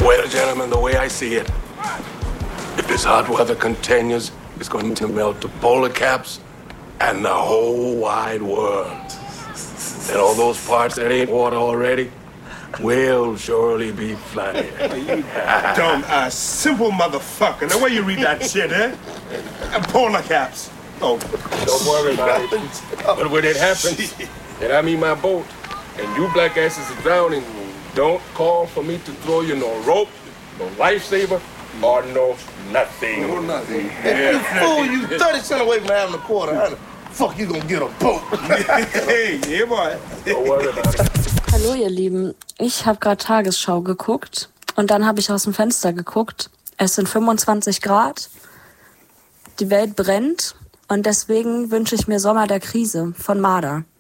Well, gentlemen, the way I see it, if this hot weather continues, it's going to melt the polar caps and the whole wide world. And all those parts that ain't water already will surely be flooded. You dumb, simple motherfucker. The way you read that shit, eh? Polar caps. Oh, don't worry about it. But when it happens, and I'm in my boat, and you black asses are drowning, don't call for me to throw you no rope, no lifesaver, or no nothing. No nothing. You fool, you 30 cents away from having a quarter. How the fuck you gonna get a boat? Hey, yeah, boy. Don't worry about it. Hallo ihr Lieben, ich habe gerade Tagesschau geguckt und dann habe ich aus dem Fenster geguckt. Es sind 25 Grad, die Welt brennt und deswegen wünsche ich mir Sommer der Krise von Marder.